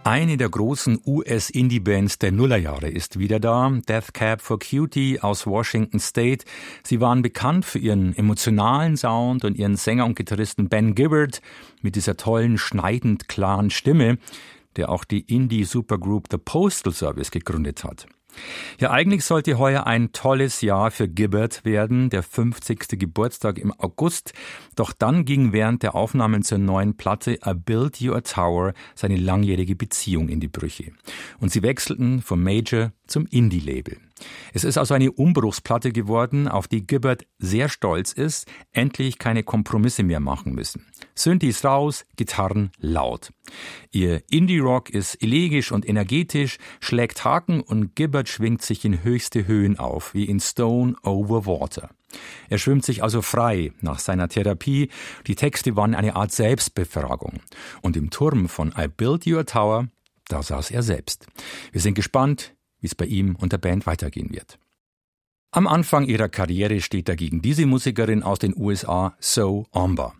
Eine der großen US-Indie-Bands der Nullerjahre ist wieder da, Death Cab for Cutie aus Washington State. Sie waren bekannt für ihren emotionalen Sound und ihren Sänger und Gitarristen Ben Gibbard mit dieser tollen, schneidend klaren Stimme, der auch die Indie-Supergroup The Postal Service gegründet hat. Ja, eigentlich sollte heuer ein tolles Jahr für Gibbard werden, der 50. Geburtstag im August. Doch dann ging während der Aufnahmen zur neuen Platte I Built You a Tower seine langjährige Beziehung in die Brüche. Und sie wechselten vom Major zum Indie-Label. Es ist also eine Umbruchsplatte geworden, auf die Gibbard sehr stolz ist, endlich keine Kompromisse mehr machen müssen. Synthes raus, Gitarren laut. Ihr Indie-Rock ist elegisch und energetisch, schlägt Haken und Gibbard schwingt sich in höchste Höhen auf, wie in Stone Over Water. Er schwimmt sich also frei nach seiner Therapie. Die Texte waren eine Art Selbstbefragung. Und im Turm von I Built You a Tower, da saß er selbst. Wir sind gespannt, wie es bei ihm und der Band weitergehen wird. Am Anfang ihrer Karriere steht dagegen diese Musikerin aus den USA, So Omba.